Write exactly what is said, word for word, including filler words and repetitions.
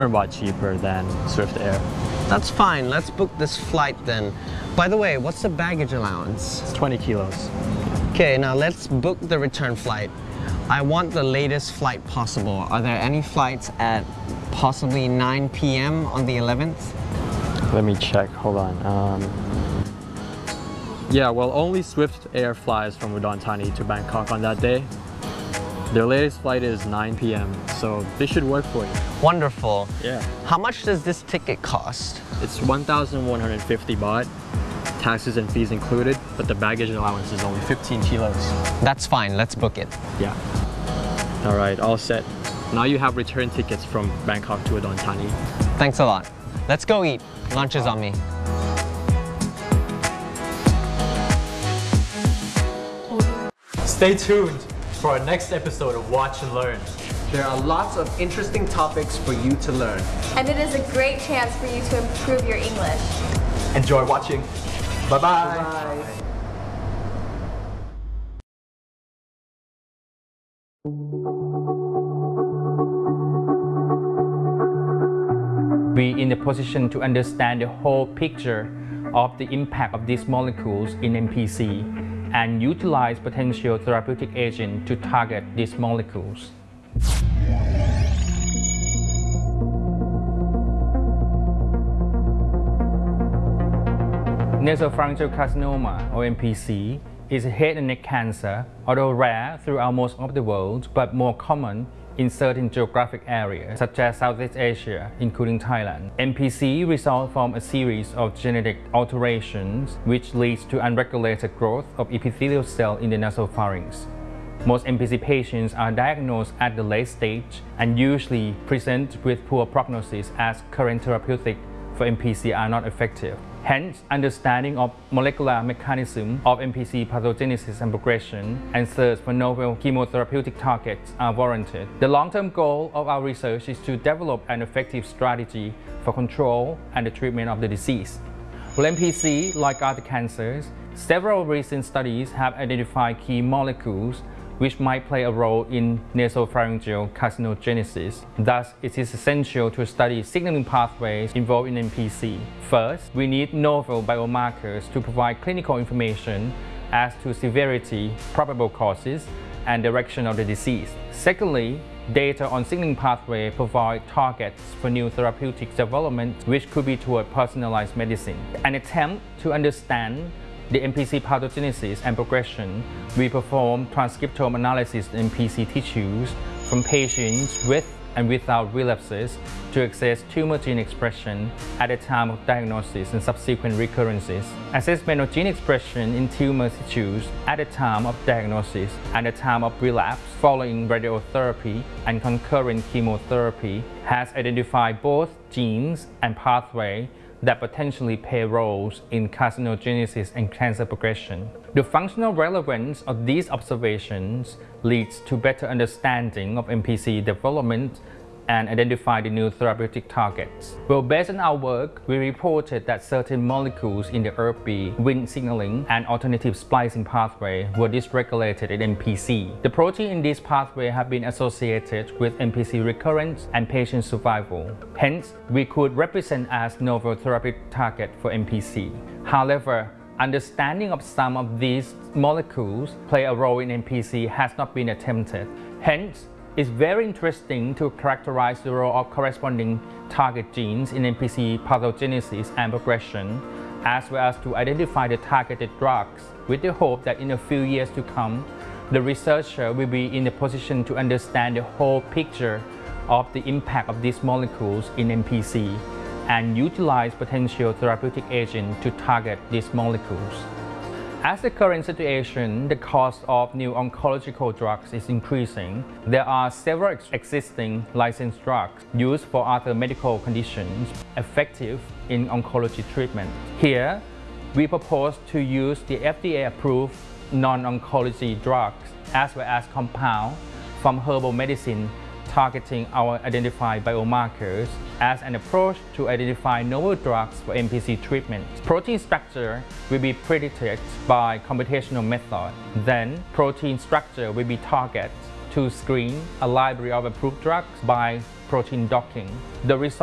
Baht cheaper than Swift Air. That's fine. Let's book this flight then. By the way, what's the baggage allowance? It's twenty kilos. Okay, now let's book the return flight. I want the latest flight possible. Are there any flights at possibly nine p m on the eleventh? Let me check. Hold on. Um, yeah, well, only Swift Air flies from Udon Thani to Bangkok on that day. Their latest flight is nine p m, so this should work for you. Wonderful. Yeah. How much does this ticket cost? It's one thousand one hundred fifty baht, taxes and fees included, but the baggage allowance is only fifteen kilos. That's fine. Let's book it. Yeah. All right, all set. Now you have return tickets from Bangkok to Udon Thani. Thanks a lot. Let's go eat. Lunch is on me. Stay tuned for our next episode of Watch and Learn. There are lots of interesting topics for you to learn. And it is a great chance for you to improve your English. Enjoy watching. Bye-bye. Bye. Be in the position to understand the whole picture of the impact of these molecules in M P C and utilize potential therapeutic agents to target these molecules. Nasopharyngeal carcinoma, or N P C, is a head and neck cancer, although rare throughout most of the world, but more common in certain geographic areas, such as Southeast Asia, including Thailand. N P C results from a series of genetic alterations which leads to unregulated growth of epithelial cells in the nasopharynx. Most N P C patients are diagnosed at the late stage and usually present with poor prognosis as current therapeutics for N P C are not effective. Hence, understanding of molecular mechanism of N P C pathogenesis and progression and search for novel chemotherapeutic targets are warranted. The long-term goal of our research is to develop an effective strategy for control and the treatment of the disease. For N P C, like other cancers, several recent studies have identified key molecules which might play a role in nasopharyngeal carcinogenesis. Thus, it is essential to study signaling pathways involved in N P C. First, we need novel biomarkers to provide clinical information as to severity, probable causes, and direction of the disease. Secondly, data on signaling pathway provide targets for new therapeutic development, which could be toward personalized medicine. An attempt to understand the N P C pathogenesis and progression, we perform transcriptome analysis in N P C tissues from patients with and without relapses to assess tumor gene expression at the time of diagnosis and subsequent recurrences. Assessment of gene expression in tumor tissues at the time of diagnosis and the time of relapse following radiotherapy and concurrent chemotherapy has identified both genes and pathways that potentially play roles in carcinogenesis and cancer progression. The functional relevance of these observations leads to better understanding of N P C development and identify the new therapeutic targets. Well, based on our work, we reported that certain molecules in the E R B, Wnt signaling, and alternative splicing pathway were dysregulated in N P C. The protein in this pathway have been associated with N P C recurrence and patient survival. Hence, we could represent as novel therapeutic target for N P C. However, understanding of some of these molecules play a role in N P C has not been attempted. Hence, it's very interesting to characterize the role of corresponding target genes in N P C pathogenesis and progression, as well as to identify the targeted drugs with the hope that in a few years to come, the researcher will be in a position to understand the whole picture of the impact of these molecules in N P C and utilize potential therapeutic agents to target these molecules. As the current situation, the cost of new oncological drugs is increasing. There are several ex existing licensed drugs used for other medical conditions effective in oncology treatment. Here, we propose to use the F D A-approved non-oncology drugs as well as compounds from herbal medicine targeting our identified biomarkers as an approach to identify novel drugs for N P C treatment. Protein structure will be predicted by computational method. Then, protein structure will be targeted to screen a library of approved drugs by protein docking. The result